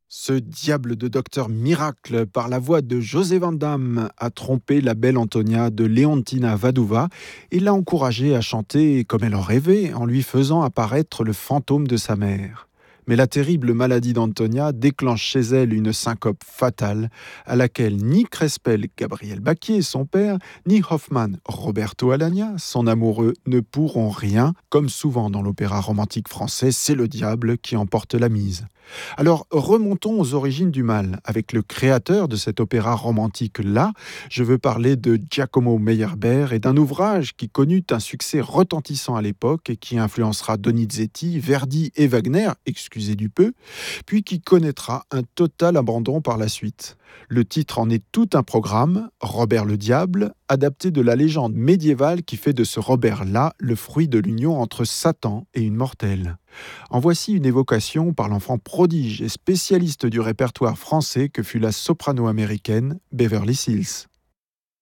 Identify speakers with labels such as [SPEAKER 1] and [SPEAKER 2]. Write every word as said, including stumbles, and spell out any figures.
[SPEAKER 1] Ce diable de docteur miracle, par la voix de José Van Damme, a trompé la belle Antonia de Leontina Vadova et l'a encouragée à chanter comme elle en rêvait, en lui faisant apparaître le fantôme de sa mère. Mais la terrible maladie d'Antonia déclenche chez elle une syncope fatale à laquelle ni Crespel, Gabriel Baquier, son père, ni Hoffmann, Roberto Alagna, son amoureux, ne pourront rien. Comme souvent dans l'opéra romantique français, c'est le diable qui emporte la mise. Alors remontons aux origines du mal, avec le créateur de cet opéra romantique-là. Je veux parler de Giacomo Meyerbeer et d'un ouvrage qui connut un succès retentissant à l'époque et qui influencera Donizetti, Verdi et Wagner, excusez du peu, puis qui connaîtra un total abandon par la suite. Le titre en est tout un programme, Robert le Diable, adapté de la légende médiévale qui fait de ce Robert-là le fruit de l'union entre Satan et une mortelle. En voici une évocation par l'enfant prodige et spécialiste du répertoire français que fut la soprano américaine Beverly Sills.